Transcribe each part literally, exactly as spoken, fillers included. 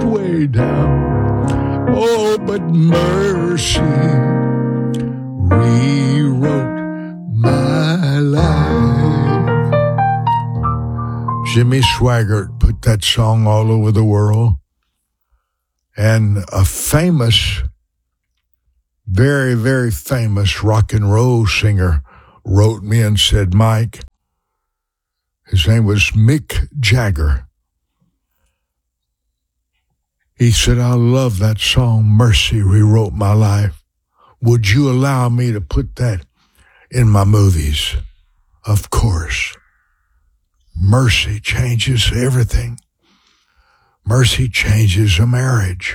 way down. Oh, but mercy rewrote my life. Jimmy Swaggart put that song all over the world. And a famous, very, very famous rock and roll singer wrote me and said, Mike, his name was Mick Jagger. He said, I love that song, Mercy Rewrote My Life. Would you allow me to put that in my movies? Of course. Mercy changes everything. Mercy changes a marriage.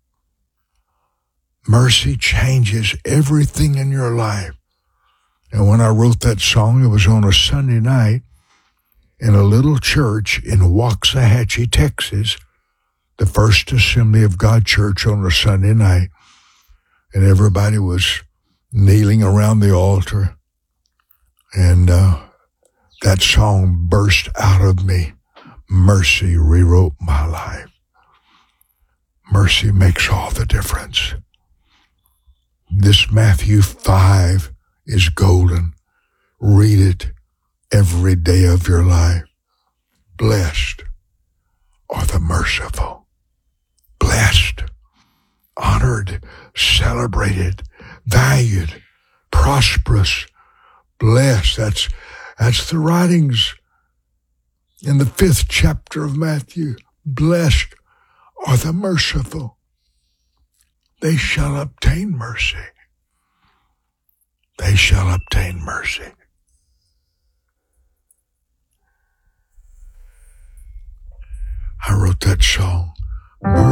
Mercy changes everything in your life. And when I wrote that song, it was on a Sunday night in a little church in Waxahachie, Texas, the First Assembly of God Church on a Sunday night. And everybody was kneeling around the altar. And uh, that song burst out of me. Mercy rewrote my life. Mercy makes all the difference. This Matthew five is golden. Read it every day of your life. Blessed are the merciful. Blessed, honored, celebrated, valued, prosperous, blessed. That's, that's the writings in the fifth chapter of Matthew. Blessed are the merciful. They shall obtain mercy. They shall obtain mercy. I wrote that song.